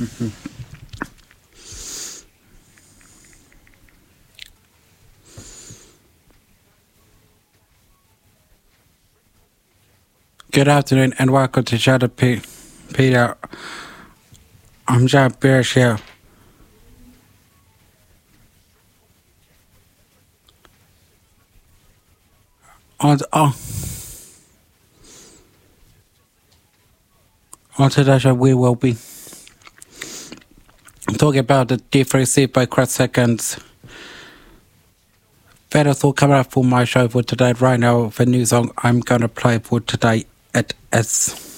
Good afternoon and welcome to Shadow Peter. I'm John Beers here. On today's show, we will be talking about the D3C by Crash Seconds. That's all coming up for my show for today. Right now, the new song I'm gonna play for today it is